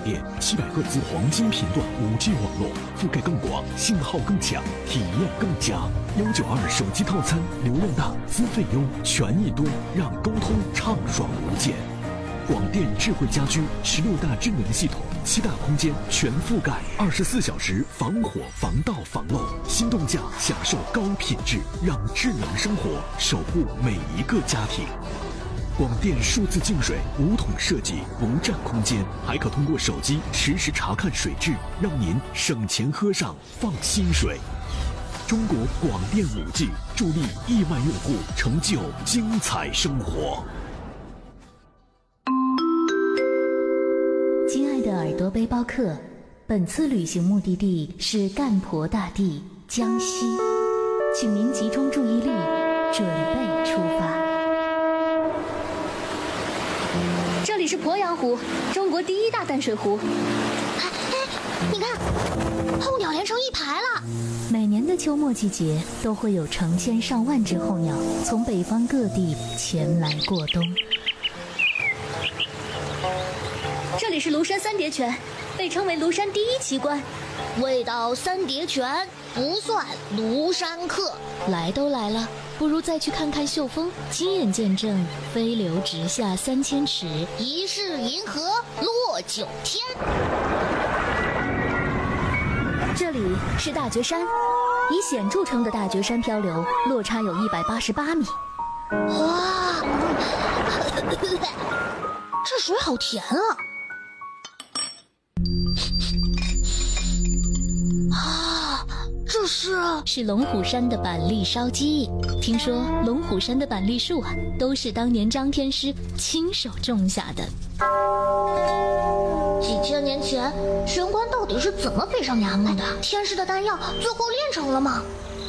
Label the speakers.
Speaker 1: 电，700赫兹黄金频段5G 网络，覆盖更广，信号更强，体验更佳。192手机套餐，流量大，资费优，权益多，让沟通畅爽无间。广电智慧家居16大智能系统，7大空间全覆盖，24小时防火、防盗、防漏。心动价享受高品质，让智能生活守护每一个家庭。广电数字净水5桶设计，不占空间，还可通过手机实时查看水质，让您省钱喝上放心水。中国广电5G助力亿万用户成就精彩生活。
Speaker 2: 亲爱的耳朵背包客，本次旅行目的地是干婆大地江西，请您集中注意力，准备出发。
Speaker 3: 这里是鄱阳湖，中国第1大淡水湖。
Speaker 4: 你看，候鸟连成一排了。
Speaker 2: 每年的秋末季节，都会有成千上万只候鸟从北方各地前来过冬。
Speaker 3: 这里是庐山三叠泉，被称为庐山第1奇观。
Speaker 4: 未到三叠泉，不算庐山客。
Speaker 2: 来都来了，不如再去看看秀峰，亲眼见证飞流直下3000尺，
Speaker 4: 疑是银河落9天。
Speaker 3: 这里是大觉山，以险著称的大觉山漂流落差有188米。
Speaker 4: 哇，这水好甜啊！这是
Speaker 2: 龙虎山的板栗烧鸡。听说龙虎山的板栗树都是当年张天师亲手种下的。
Speaker 4: 几千年前，玄关到底是怎么飞上衙门的？天师的丹药最后炼成了吗？